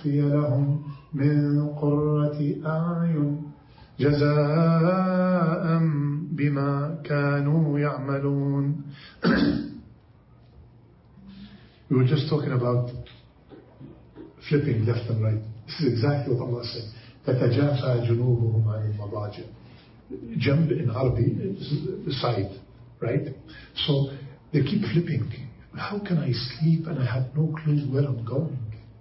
نخفي لهم من قرة أعين جزاء بما كانوا يعملون. We were just talking about flipping left and right. This is exactly what Allah said. تتجافى جنوبهم عن المضاجع. Jamb in Arabic is the side, right? So they keep flipping. How can I sleep and I have no clue where I'm going?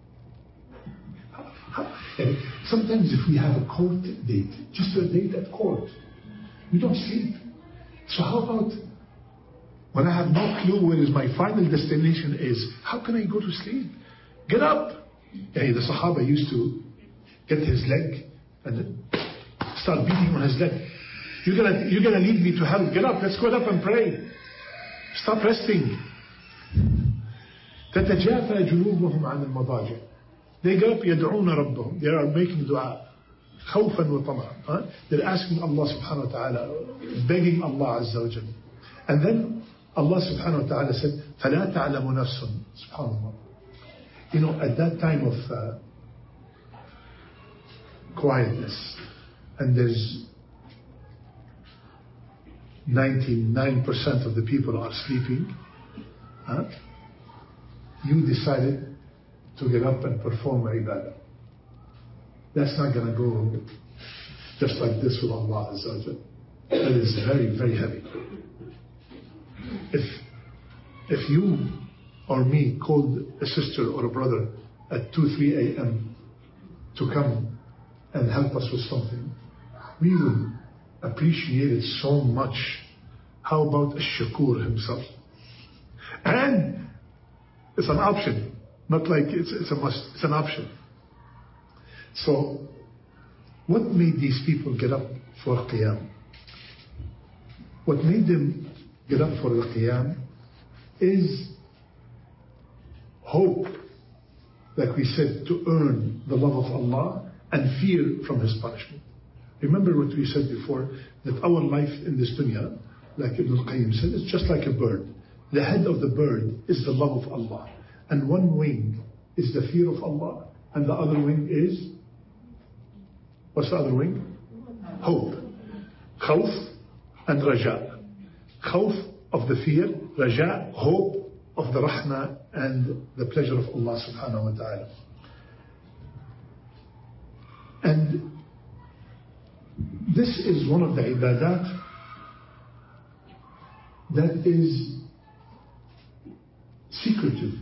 Sometimes if we have a court date, just a date at court, we don't sleep. So how about when I have no clue where is my final destination is, how can I go to sleep? Get up. The Sahaba used to get his leg and start beating on his leg. You're gonna lead me to hell. Get up, let's go up and pray. Stop resting. تتجافى جنوبهم عن المضاجع. They get up يدعون ربهم. They are making dua. خوفا وطمعا. They're asking Allah subhanahu wa ta'ala, begging Allah azza wa jalla. And then Allah subhanahu wa ta'ala said, فَلَا تَعْلَمُ نَفْسٌ. Subhanallah. At that time of quietness, and there's 99% of the people are sleeping, you decided to get up and perform ibadah. That's not going to go just like this with Allah Azza wa Jal. That is very, very heavy. If you or me called a sister or a brother at 2-3 a.m. to come and help us with something, we would appreciate it so much. How about Ash-Shakur himself? And it's an option, not like it's a must, it's an option. So what made these people get up for Qiyam? What made them get up for the Qiyam is hope, like we said, to earn the love of Allah and fear from His punishment. Remember what we said before, that our life in this dunya, like Ibn al-Qayyim said, is just like a bird. The head of the bird is the love of Allah, and one wing is the fear of Allah, and the other wing is, what's the other wing? Hope. Khawf and Raja. Khawf of the fear, Raja, hope of the rahmah and the pleasure of Allah subhanahu wa ta'ala. And this is one of the ibadat that is secretive.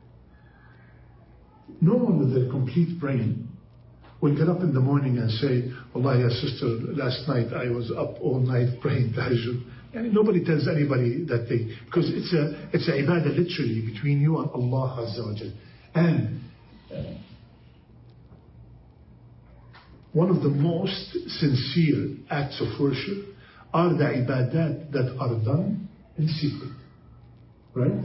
No one with a complete brain will get up in the morning and say, Wallahi, ya sister, last night I was up all night praying tahajjud. And nobody tells anybody that thing, because it's a ibadah literally between you and Allah Azza wa Jal. And one of the most sincere acts of worship are the ibadat that are done in secret. Right?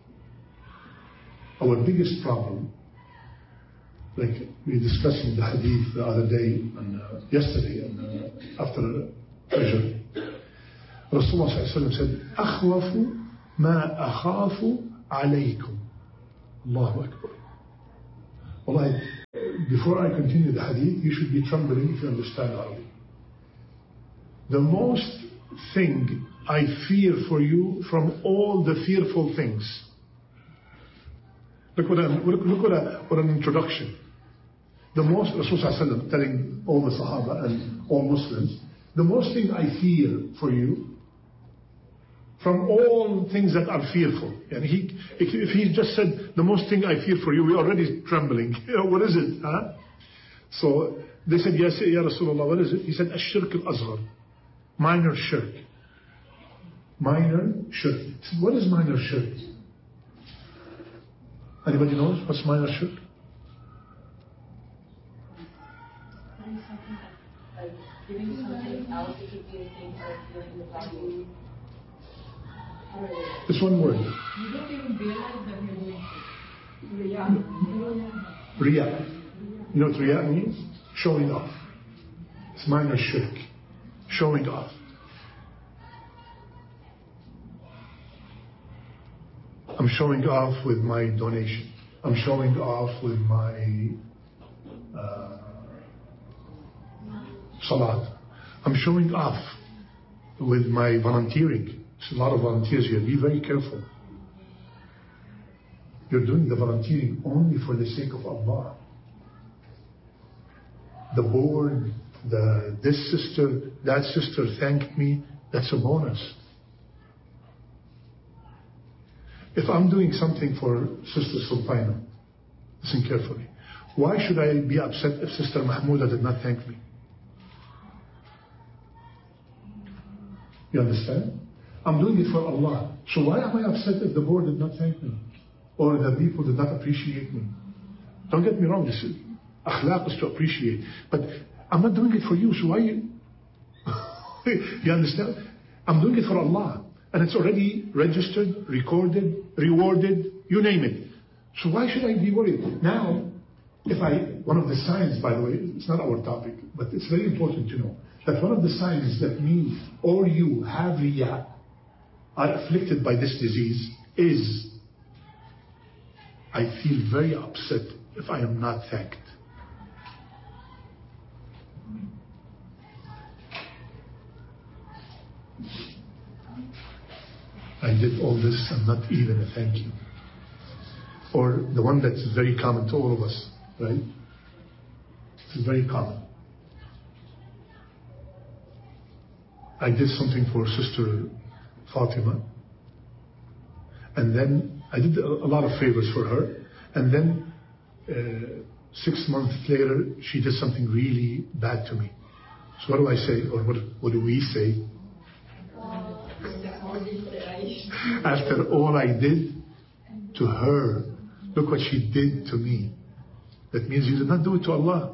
Our biggest problem, like we discussed in the hadith the other day and yesterday and after Fajr, Rasulullah said, أخوف ما أخاف عليكم. Allahu Akbar. Wallahi, before I continue the hadith, you should be trembling if you understand Arabic. The most thing I fear for you from all the fearful things. Look what an introduction. The most, Rasulullah telling all the Sahaba and all Muslims, the most thing I fear for you from all things that are fearful. And if he just said, the most thing I fear for you, we're already trembling. What is it? Huh? So they said, yes, Ya Rasulullah, what is it? He said, Ash-Shirk al-Azghar. Minor shirk. Minor shirk. He said, what is minor shirk? Anybody knows what's minor shirk? Like giving something else to keep you think or feeling the problem. It's one word. You don't even realize that you're doing it. Riya. You know what riya means? Showing off. It's minor shirk. Showing off. I'm showing off with my donation. I'm showing off with my salat. I'm showing off with my volunteering. There's a lot of volunteers here. Be very careful. You're doing the volunteering only for the sake of Allah. The board, this sister, that sister thanked me. That's a bonus. If I'm doing something for Sister Sultana, listen carefully. Why should I be upset if Sister Mahmouda did not thank me? You understand? I'm doing it for Allah. So why am I upset if the board did not thank me? Or the people did not appreciate me? Don't get me wrong, this is, akhlaq is to appreciate. But I'm not doing it for you, so why you... You understand? I'm doing it for Allah. And it's already registered, recorded, rewarded, you name it. So why should I be worried? Now, one of the signs, by the way, it's not our topic, but it's very important to know, that one of the signs that me or you have riyah, are afflicted by this disease, is I feel very upset if I am not thanked. I did all this and not even a thank you. Or the one that's very common to all of us, right? It's very common. I did something for Sister Fatima, and then I did a lot of favors for her, and then 6 months later she did something really bad to me. So what do I say, or what do we say? After all I did to her, look what she did to me. That means you did not do it to Allah.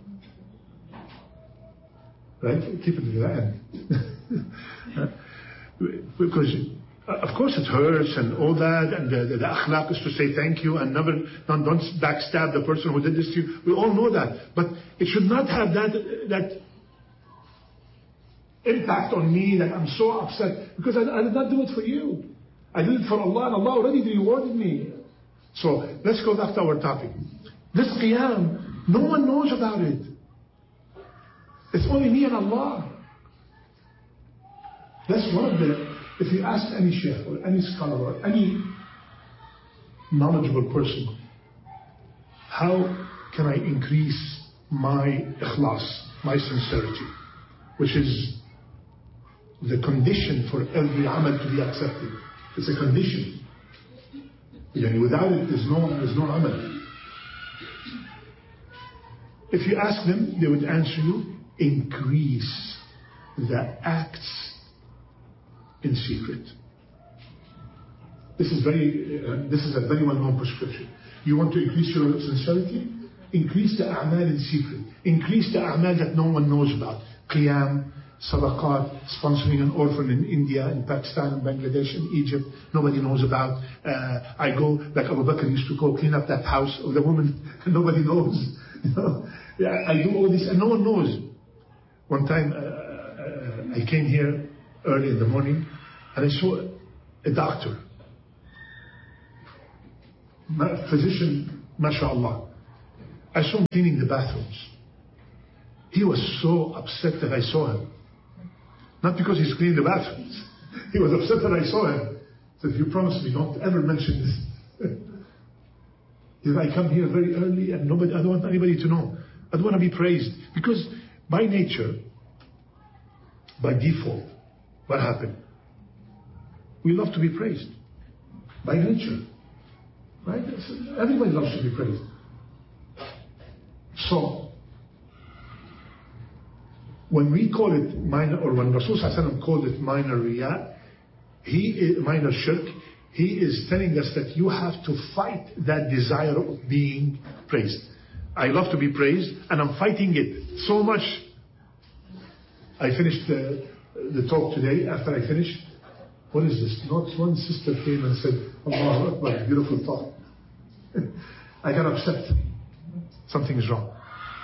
Right? Keep it to the end. Because of course it hurts and all that, and the akhlaq is to say thank you and don't backstab the person who did this to you. We all know that. But it should not have that impact on me that I'm so upset, because I did not do it for you. I did it for Allah, and Allah already rewarded me. So let's go back to our topic. This qiyam, no one knows about it. It's only me and Allah. That's one of if you ask any sheikh or any scholar or any knowledgeable person, how can I increase my ikhlas, my sincerity, which is the condition for every amal to be accepted. It's a condition. Without it, there's no amal. If you ask them, they would answer you, increase the acts in secret. This is a very well-known prescription. You want to increase your sincerity? Increase the a'mal in secret. Increase the a'mal that no one knows about. Qiyam, sadaqat, sponsoring an orphan in India, in Pakistan, in Bangladesh, in Egypt, nobody knows about. I go, like Abu Bakr used to go clean up that house of the woman, nobody knows. I do all this and no one knows. One time I came here early in the morning and I saw a doctor, physician, mashallah. I saw him cleaning the bathrooms. He was so upset that I saw him. Not because he's cleaning the bathrooms. He was upset that I saw him. He said, you promise me, don't ever mention this. He said, I come here very early and I don't want anybody to know. I don't want to be praised. Because by nature, by default, what happened? We love to be praised. By nature. Right? Everybody loves to be praised. So, when we call it minor, or when Rasul Sallallahu called it minor riyah, minor shirk, he is telling us that you have to fight that desire of being praised. I love to be praised, and I'm fighting it so much. I finished the talk today. After I finished, what is this? Not one sister came and said, Allahu Akbar, beautiful talk. I got upset. Something is wrong.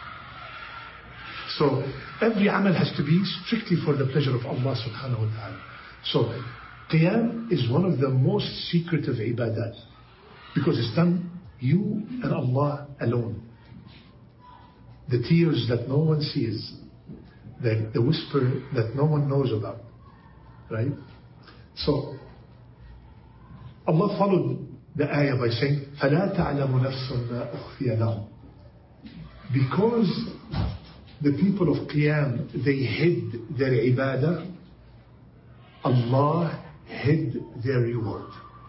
So every amal has to be strictly for the pleasure of Allah subhanahu wa ta'ala. So qiyam is one of the most secretive ibadat, because it's done you and Allah alone. The tears that no one sees, the whisper that no one knows about, right? So Allah followed the ayah by saying, فَلَا تَعْلَمُ نَفْسٌ مَا أُخْفِيَ لَهُمْ. Because the people of Qiyam, they hid their ibadah, Allah hid their reward.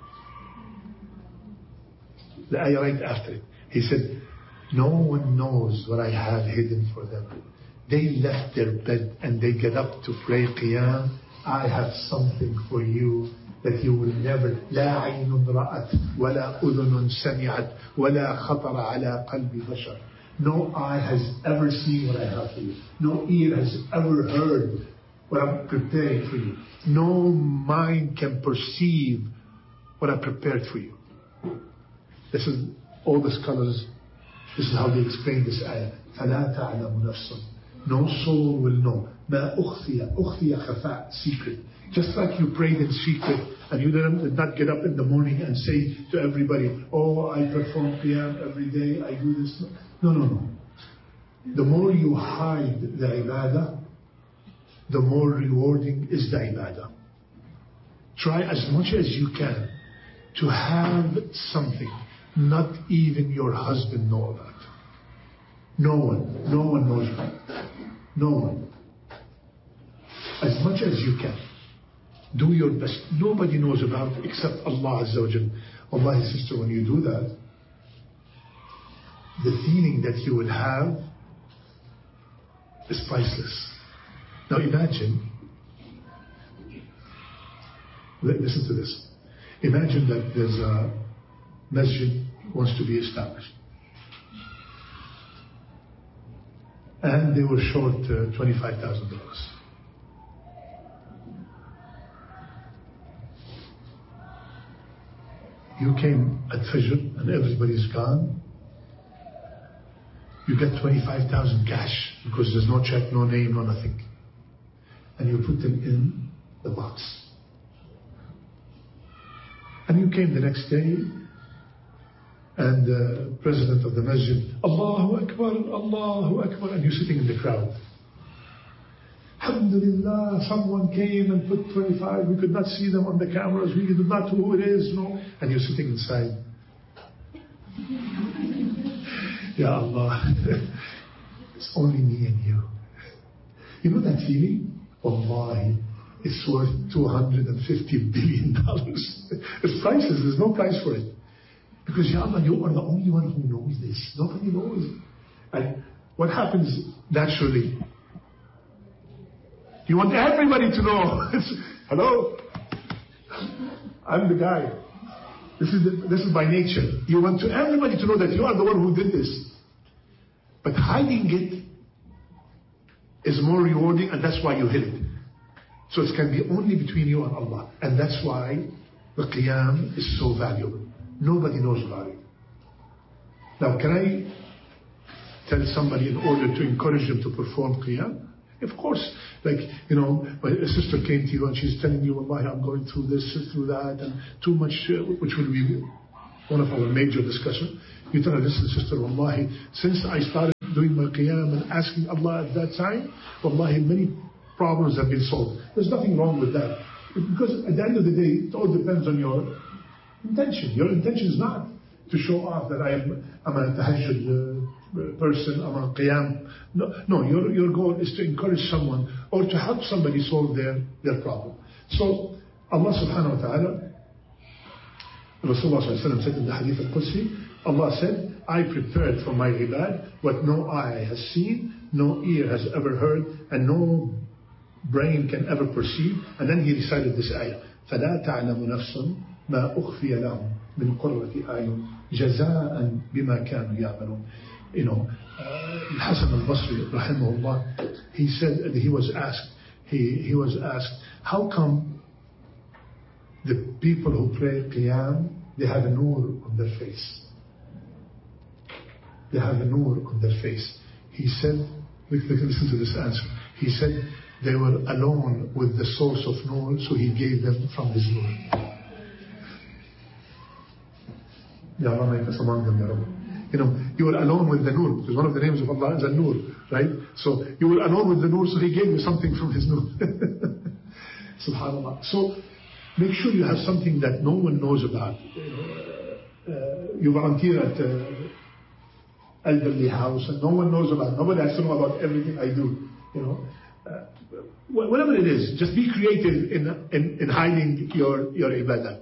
The ayah right after it, He said, no one knows what I have hidden for them. They left their bed and they get up to pray Qiyam. I have something for you that you will never, لا عين رأت ولا أذن سمعت ولا خطر على قلب بشر. No eye has ever seen what I have for you. No ear has ever heard what I'm preparing for you. No mind can perceive what I prepared for you. This is all the scholars, this is how they explain this ayah. فَلَا تَعْلَمُ نَفْسٌ. No soul will know. مَا أُخْفِيَ خَفَاء, secret. Just like you prayed in secret and you did not get up in the morning and say to everybody, oh, I perform Qiyam every day, I do this. No. The more you hide the ibadah, the more rewarding is the ibadah. Try as much as you can to have something not even your husband know about. No one knows about it. No one. As much as you can. Do your best. Nobody knows about it except Allah Azza wa Jal. Wallahi, sister, when you do that, the feeling that you will have is priceless. Now imagine, listen to this. Imagine that there's a masjid wants to be established. And they were short $25,000. You came at Fajr and everybody's gone. You get 25,000 cash because there's no check, no name, no nothing. And you put them in the box. And you came the next day and the president of the masjid, Allahu Akbar, Allahu Akbar, and you're sitting in the crowd. Alhamdulillah, someone came and put 25, we could not see them on the cameras, we did not know who it is, no. And you're sitting inside. Ya Allah, it's only me and you. You know that feeling? Wallahi, it's worth $250 billion. It's priceless, there's no price for it. Because Ya Allah, you are the only one who knows this. Nobody knows. And what happens naturally? You want everybody to know. Hello? I'm the guy. This is by nature. You want everybody to know that you are the one who did this. But hiding it is more rewarding, and that's why you hid it. So it can be only between you and Allah. And that's why the Qiyam is so valuable. Nobody knows about it. Now, can I tell somebody in order to encourage them to perform Qiyam? Of course, like, you know, my sister came to you and she's telling you, Wallahi, I'm going through this, through that, and too much, which will be one of our major discussions. You tell her, listen, sister, Wallahi, since I started doing my Qiyam and asking Allah at that time, Wallahi, many problems have been solved. There's nothing wrong with that. Because at the end of the day, it all depends on your intention. Your intention is not to show off that I'm a tahajjud person, I'm a qiyam. No, your goal is to encourage someone or to help somebody solve their problem. So Allah subhanahu wa ta'ala, Rasulullah said in the hadith al-Qudsi, Allah said, I prepared for my ibad what no eye has seen, no ear has ever heard, and no brain can ever perceive. And then he recited this ayah, فَلَا تَعْلَمُ نَفْسٌ مَا أُخْفِيَ لَهُمْ مِنْ قُرَّةِ أَعْيُنٍ جَزَاءً بِمَا كَانُوا يَعْمَلُونَ. You know, Hasan al-Basri, rahimahullah, he said, and he was asked, how come the people who pray Qiyam, they have a nur on their face? They have a nur on their face. He said, listen to this answer. He said, they were alone with the source of nur, so he gave them from his nur. Ya Allah, make us among them, Ya Rabbi. You were alone with the Nur, because one of the names of Allah is An-Nur, right? So you were alone with the Nur, so He gave you something from His Nur. Subhanallah. So make sure you have something that no one knows about. You volunteer at elderly house and no one knows about it. Nobody has to know about everything I do. Whatever it is, just be creative in hiding your ibadah.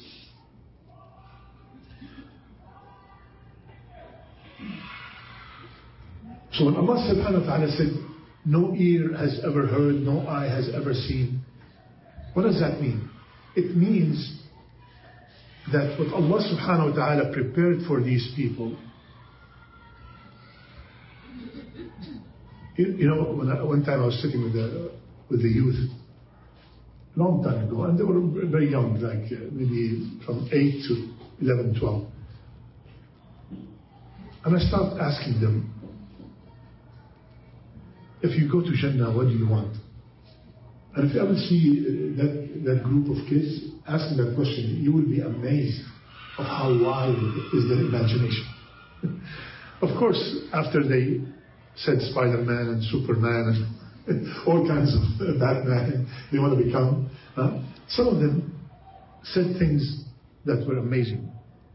So when Allah subhanahu wa ta'ala said, no ear has ever heard, no eye has ever seen, what does that mean? It means that what Allah subhanahu wa ta'ala prepared for these people, one time I was sitting with the youth, long time ago, and they were very young, like maybe from 8 to 11, 12. And I started asking them, if you go to Jannah, what do you want? And if you ever see that group of kids asking that question, you will be amazed of how wild is their imagination. Of course, after they said Spider-Man and Superman and all kinds of Batman they want to become, some of them said things that were amazing.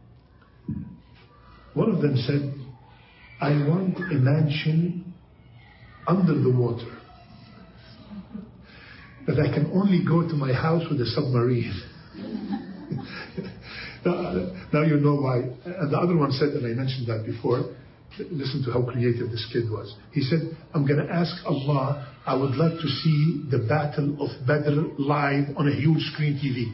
One of them said, I want a mansion under the water, that I can only go to my house with a submarine. Now you know why. And the other one said, and I mentioned that before, listen to how creative this kid was. He said, I'm going to ask Allah, I would like to see the Battle of Badr live on a huge screen TV.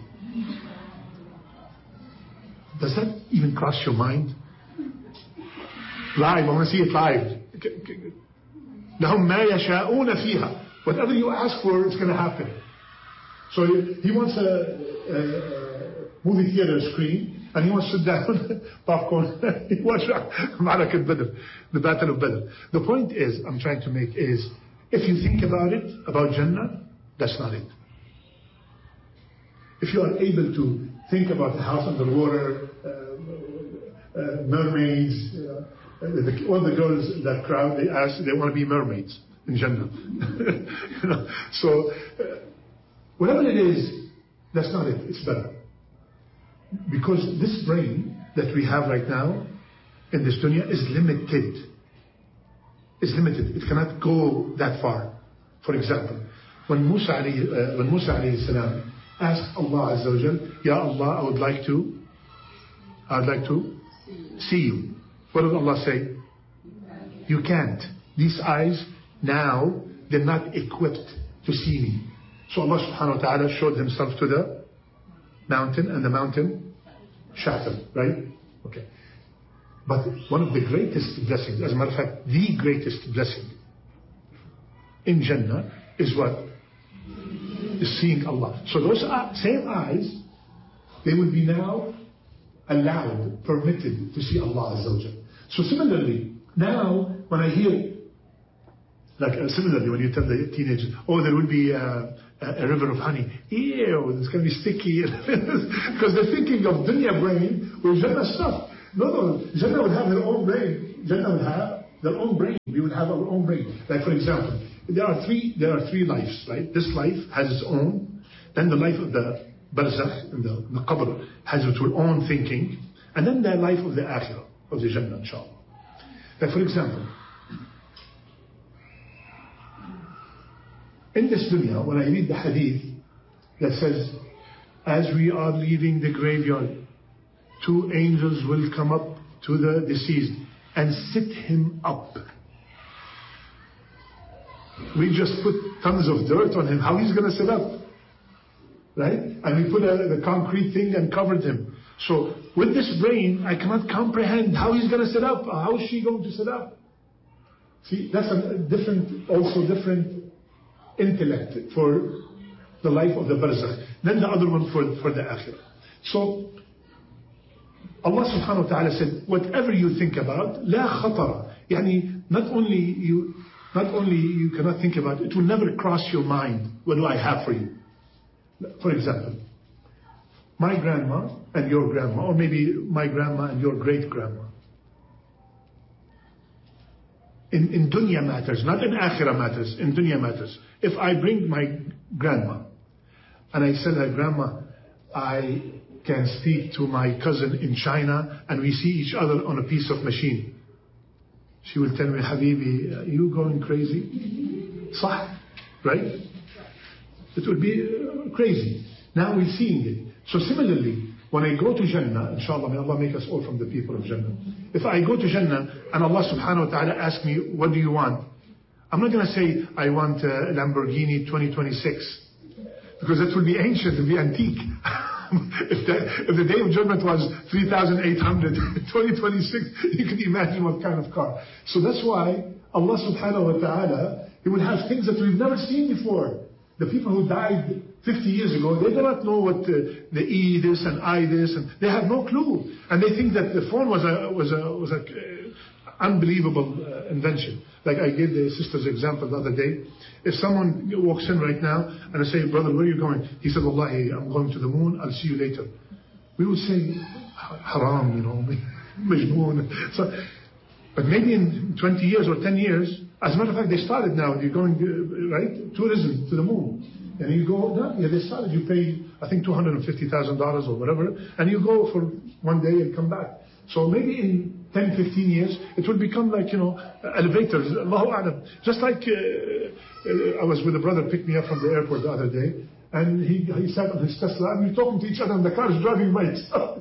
Does that even cross your mind? Live, I want to see it live. لهم ما يشاءون فيها. Whatever you ask for, it's going to happen. So he wants a movie theater screen, and he wants to sit down, popcorn, he watch Ma'arak al-Badr, the Battle of Badr. The point is, I'm trying to make is, if you think about it, about Jannah, that's not it. If you are able to think about a house underwater, mermaids, all the girls in that crowd, they want to be mermaids in Jannah. So whatever it is, that's not it. It's better. Because this brain that we have right now in this dunya is limited. It's limited. It cannot go that far. For example, when Musa alayhi salam asked Allah Azza wa Jal, Ya Allah, I would like to see you. What did Allah say? You can't. These eyes now, they're not equipped to see me. So Allah subhanahu wa ta'ala showed Himself to the mountain, and the mountain shattered, right? Okay. But one of the greatest blessings, as a matter of fact, the greatest blessing in Jannah is what? Is seeing Allah. So those same eyes, they will be now allowed, permitted to see Allah Azza wa Jal. So similarly, now when I hear, similarly when you tell the teenagers, oh, there will be a river of honey, ew, it's going to be sticky, because they're thinking of dunya brain with Jannah stuff. No, Jannah would have their own brain. Jannah would have their own brain. We would have our own brain. Like for example, there are three lives, right? This life has its own. Then the life of the barzakh, and the qabr, has its own thinking. And then the life of the akhirah, of the Jannah, inshallah. Like for example, in this dunya, when I read the hadith that says, as we are leaving the graveyard, 2 angels will come up to the deceased and sit him up. We just put tons of dirt on him. How he's going to sit up? Right? And we put the concrete thing and covered him. So with this brain, I cannot comprehend how he's going to sit up. How is she going to sit up? See, that's a different intellect for the life of the barzakh. Then the other one for the akhirah. So Allah subhanahu wa ta'ala said, whatever you think about, لا خطر. Yani, not only you cannot think about it, it will never cross your mind. What do I have for you? For example, my grandma and your grandma, or maybe my grandma and your great grandma. in dunya matters, not in akhirah matters, in dunya matters. If I bring my grandma and I tell her, Grandma, I can speak to my cousin in China and we see each other on a piece of machine, she will tell me, Habibi, are you going crazy? Sah, right? It would be crazy. Now we're seeing it. So similarly, when I go to Jannah, inshallah, may Allah make us all from the people of Jannah. If I go to Jannah and Allah subhanahu wa ta'ala asks me, what do you want? I'm not going to say, I want a Lamborghini 2026. Because that will be ancient, it will be antique. if the day of judgment was 3,800, 2026, you can imagine what kind of car. So that's why Allah subhanahu wa ta'ala, He will have things that we've never seen before. The people who died 50 years ago, they do not know what the E this and I this, and they have no clue. And they think that the phone was a unbelievable invention. Like I gave the sister's example the other day. If someone walks in right now and I say, brother, where are you going? He said, Wallahi, I'm going to the moon, I'll see you later. We would say, haram, majnoon. So, but maybe in 20 years or 10 years, as a matter of fact, they started now. You're going, right, tourism to the moon. And you go, they started, you pay, I think, $250,000 or whatever, and you go for one day and come back. So maybe in 10, 15 years, it will become like, elevators, Allahu A'lam. Just like, I was with a brother, picked me up from the airport the other day, and he sat on his Tesla, and we were talking to each other, and the car is driving by itself.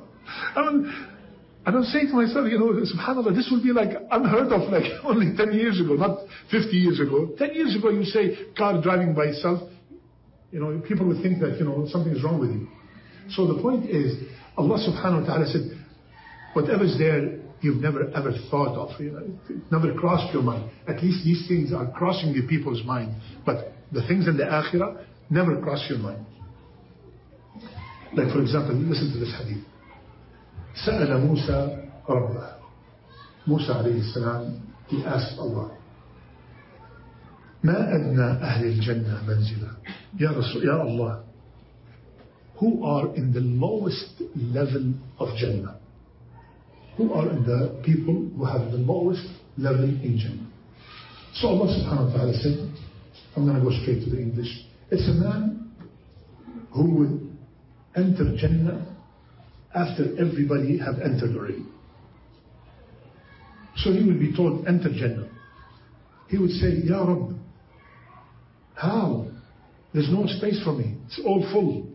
And I'm saying to myself, subhanAllah, this will be like unheard of, like only 10 years ago, not 50 years ago. 10 years ago, you say car driving by itself, people would think that, something is wrong with you. So the point is, Allah subhanahu wa ta'ala said, whatever's there, you've never ever thought of, it never crossed your mind. At least these things are crossing the people's mind. But the things in the akhirah never cross your mind. Like for example, listen to this hadith. سأل موسى ربه. Musa alayhi salam, he asked Allah, ما أدنى أهل الجنة منزلا. Ya Allah, who are in the lowest level of Jannah? Who are in the people who have the lowest level in Jannah? So Allah subhanahu wa ta'ala said, I'm going to go straight to the English. It's a man who will enter Jannah after everybody have entered already. So he will be told, enter Jannah. He would say, Ya Rabb, how? There's no space for me. It's all full.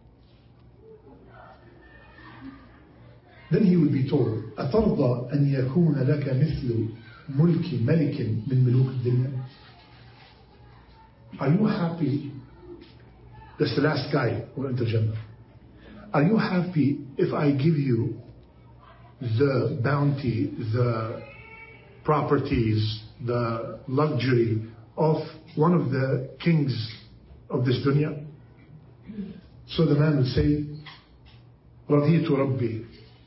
Then he will be told, أترضى أن يكون لك مثل ملك ملك من ملوك الدنيا? Are you happy? That's the last guy who will enter Jannah. Are you happy if I give you the bounty, the properties, the luxury of one of the kings of this dunya? So the man would say, رضيت ربي.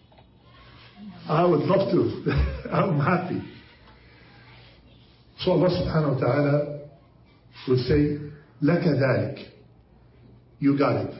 I would love to. I'm happy. So Allah subhanahu wa ta'ala would say, لك ذلك. You got it.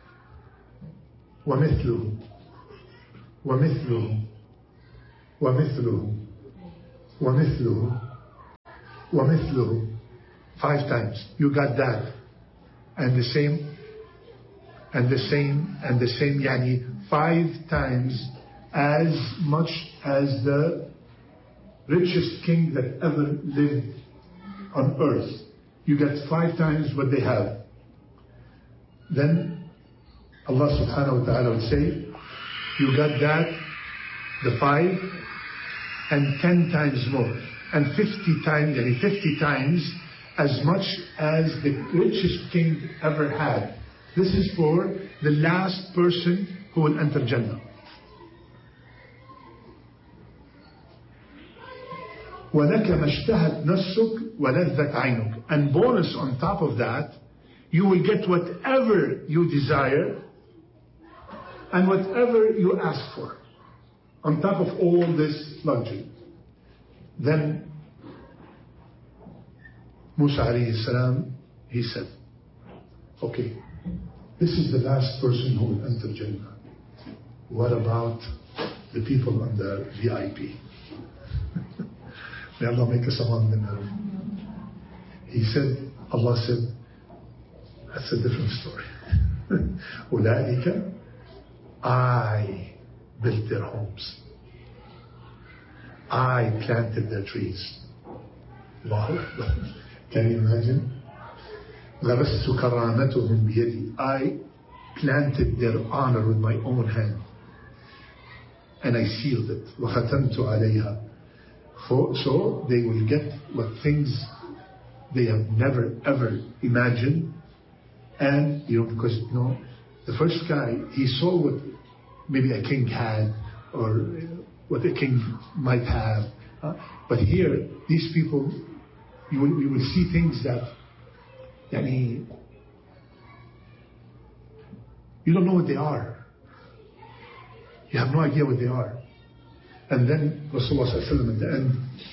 ومثله ومثله ومثله ومثله ومثله 5 times. You got that. And the same, and the same, and the same, yani 5 times as much as the richest king that ever lived on earth. You get 5 times what they have. Then Allah subhanahu wa ta'ala would say, you got that, the 5, and 10 times more, and 50 times, yani 50 times as much as the richest king ever had. This is for the last person who will enter Jannah. وَلَكَ مَشْتَهَتْ نَفْسُكَ وَلَذَّتْ عَيْنُكَ. And bonus on top of that, you will get whatever you desire and whatever you ask for, on top of all this luxury. Then Musa alayhi salam, he said, okay, this is the last person who will enter Jannah. What about the people on the VIP? May Allah make us among them. He said, Allah said, that's a different story. Ulaika, I built their homes. I planted their trees. Allahu Akbar. Can you imagine? غرست كرامتهم بيدي. I planted their honor with my own hand. And I sealed it. وختمت عليها. So they will get what things they have never ever imagined. And, because, the first guy, he saw what maybe a king had, or what a king might have. But here, these people, you will see things that, you don't know what they are. You have no idea what they are. And then Rasulullah ﷺ at the end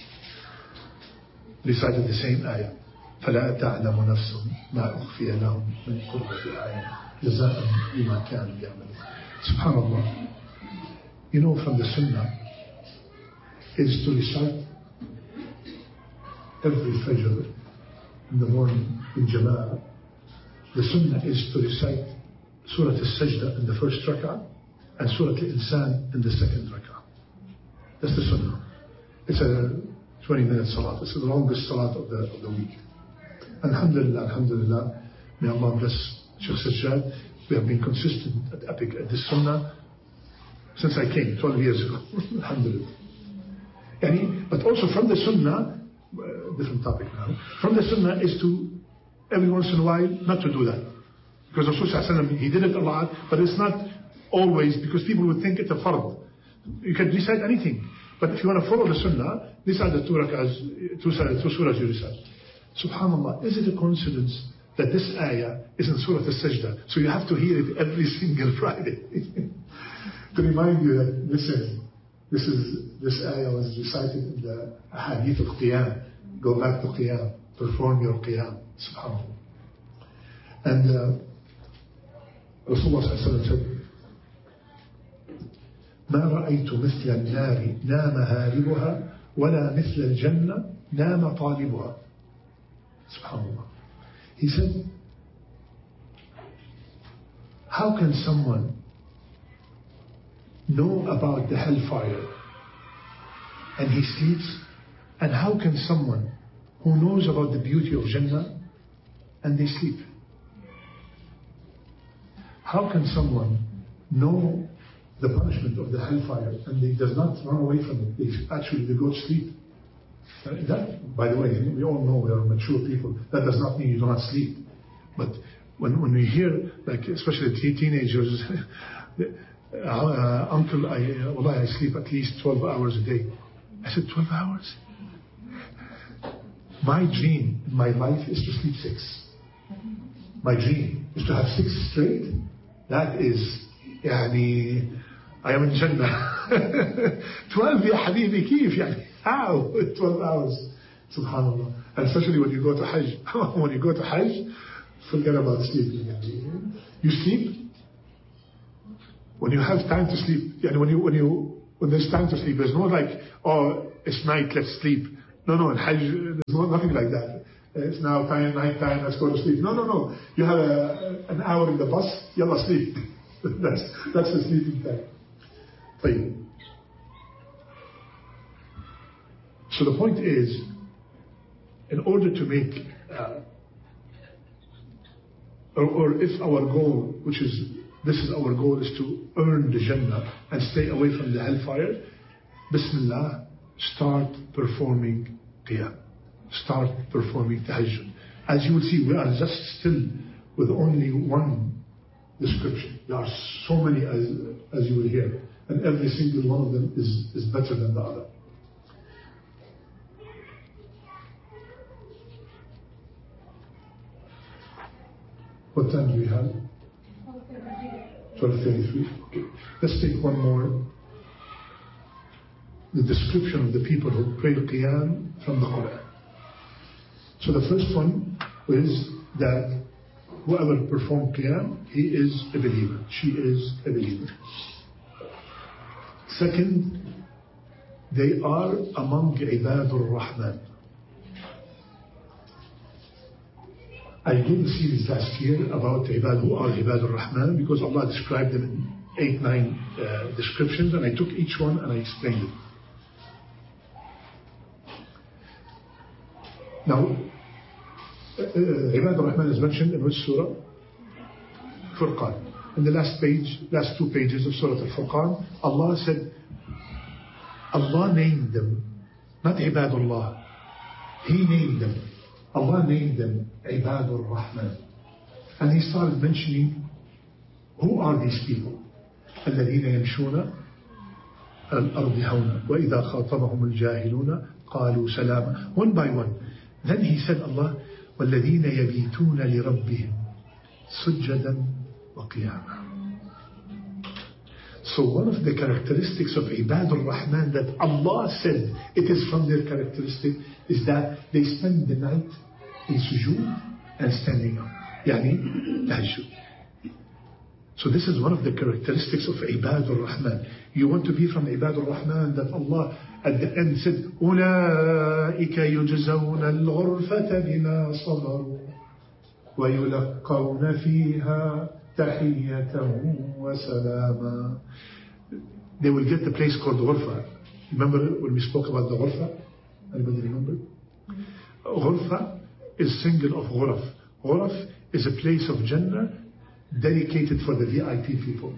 recited the same ayah. فَلَا تَعْلَمُ نَفْسٌ مَا أُخْفِيَ لَهُم مِنْ قُرَّةِ أَعْيُنٍ جَزَاءً بِمَا كَانُوا يَعْمَلُونَ. SubhanAllah. From the Sunnah is to recite every Fajr in the morning in Jama'ah. The Sunnah is to recite Surah Al-Sajda in the first rak'ah and Surah Al-Insan in the second rak'ah. That's the Sunnah. It's a 20-minute salat. It's the longest salat of the week. Alhamdulillah, may Allah bless Sheikh Sajjad. We have been consistent at Epic at this Sunnah since I came 12 years ago. Alhamdulillah. But also from the Sunnah, different topic now, from the Sunnah is to, every once in a while, not to do that. Because Rasulullah, he did it a lot, but it's not always, because people would think it's a fard. You can recite anything. But if you want to follow the Sunnah, recite the two surahs you recite. SubhanAllah, is it a coincidence that this ayah is in Surah Al-Sajda? So you have to hear it every single Friday. To remind you that, listen, this ayah was recited in the Hadith of Qiyam. Go back to Qiyam. Perform your Qiyam. SubhanAllah. And Rasulullah said, ما رأيت مثل النار نام هاربها ولا مثل الجنة نام طالبها. SubhanAllah. He said, how can someone know about the hellfire and he sleeps? And how can someone who knows about the beauty of Jannah and they sleep? How can someone know the punishment of the hellfire and he does not run away from it? They go to sleep. That, by the way, we all know we are mature people. That does not mean you do not sleep. But when we hear, especially teenagers, Uncle, I sleep at least 12 hours a day. I said, 12 hours? My dream in my life is to sleep 6. My dream is to have 6 straight. That is, I am in Jannah. 12 ya habibi, kif how? 12 hours. Subhanallah. And especially when you go to Hajj. When you go to Hajj, forget about sleeping. You sleep when you have time to sleep. When there's time to sleep, there's no it's night, let's sleep. No, in Hajj, there's nothing like that. It's now night time, let's go to sleep. No. You have an hour in the bus, yalla sleep. That's the sleeping time. طيب. So the point is, in order to make, or if our goal, this is our goal, is to earn the Jannah and stay away from the hellfire, Bismillah, start performing Qiyam. Start performing Tahajjud. As you will see, we are just still with only one description. There are so many as you will hear. And every single one of them is better than the other. What time do we have? 12:33. Okay. Let's take one more. The description of the people who pray Qiyam from the Quran. So the first one is that whoever performed Qiyam, he is a believer. She is a believer. Second, they are among Ibadur Rahman. I did a series last year about who are Ibadur Rahman, because Allah described them in 8-9 descriptions, and I took each one and I explained it. Now, Ibadur Rahman is mentioned in which surah? Furqan. In the last 2 pages of Surah Al-Furqan, Allah said, Allah named them, not Ibadullah. He named them. Allah named them Ibadur Rahman. And He started mentioning who are these people. الذين يمشون على الأرض هونا وإذا خاطبهم الجاهلون قالوا سلاما. One by one. Then He said, Allah, والذين يبيتون لربهم سجدا وقياما. So one of the characteristics of Ibadur Rahman that Allah said it is from their characteristic is that they spend the night in sujood and standing up. Yani tahajjud. So this is one of the characteristics of Ibadur Rahman. You want to be from Ibadur Rahman that Allah at the end said, أولئك يجزون الغرفة بما صبروا ويلقون فيها تحية وسلاما. They will get the place called Ghurfa. Remember when we spoke about the Ghurfa? Anybody remember? Ghurfa is single of Ghuraf. Ghuraf is a place of Jannah dedicated for the VIP people.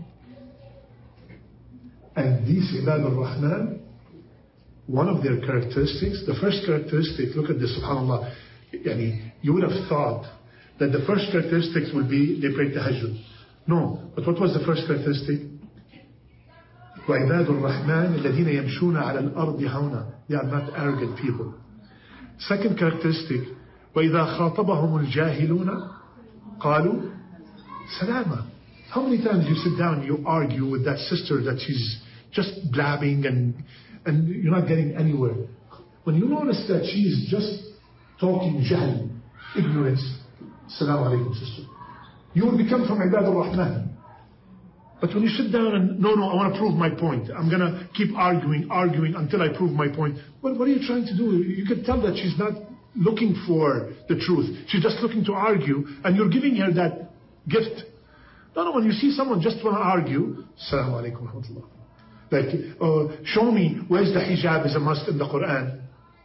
And these Ibadur Rahman, one of their characteristics, the first characteristic, look at this, subhanAllah, you would have thought that the first characteristics would be they pray tahajjud. No, but what was the first characteristic? وَعِبَادُ الرَّحْمَنِ الَّذِينَ يَمْشُونَ عَلَى الْأَرْضِ هَوْنًا. They are not arrogant people. Second characteristic, وَإِذَا خَاطَبَهُمُ الْجَاهِلُونَ قَالُوا سَلَامًا. How many times you sit down and you argue with that sister that she's just blabbing and you're not getting anywhere? When you notice that she's just talking jahl, ignorance, Assalamu alaikum, sister, you will become from Ibadur Rahman. But when you sit down and, no, I want to prove my point. I'm going to keep arguing until I prove my point. What are you trying to do? You can tell that she's not looking for the truth. She's just looking to argue, and you're giving her that gift. No, when you see someone just want to argue, Assalamu alaikum wa rahmatullah. Like, show me where's the hijab is a must in the Quran.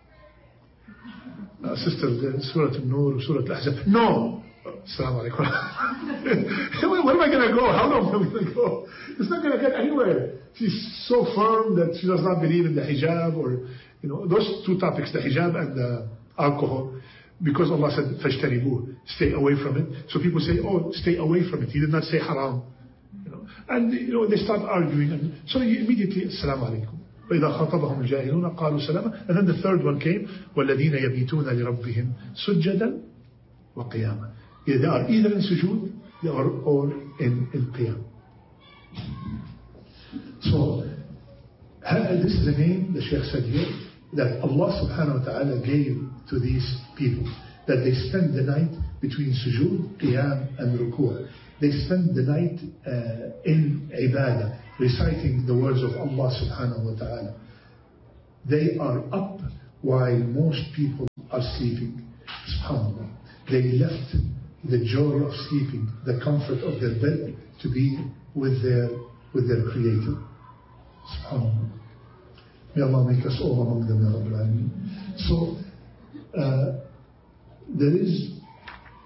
Sister, Surah Al-Nur, Surah Al-Ahzab. No! Assalamu alaikum. Where am I going to go? How long am I going to go? It's not going to get anywhere. She's so firm that she does not believe in the hijab, or, those two topics, the hijab and the alcohol, because Allah said, فَاجْتَنِبُوهُ, stay away from it. So people say, stay away from it. He did not say haram. And, they start arguing. And so immediately, Assalamu alaikum. وَإِذَا خَاطَبَهُمُ الْجَاهِلُونَ قَالُوا سَلَامًا. And then the third one came, وَالَّذِينَ يَبِيتُونَ لِرَبِّهِمْ سُجَّدًا وَقِيَامًا. Yeah, they are either in sujood or in qiyam. So, this is the name the Shaykh said here, that Allah subhanahu wa ta'ala gave to these people, that they spend the night between sujood, qiyam and ruku'. They spend the night in ibadah, reciting the words of Allah subhanahu wa ta'ala. They are up while most people are sleeping. SubhanAllah. They left the joy of sleeping, the comfort of their bed, to be with their Creator. SubhanAllah. May Allah make us all among them, Ya Rabbil Alameen. So, there is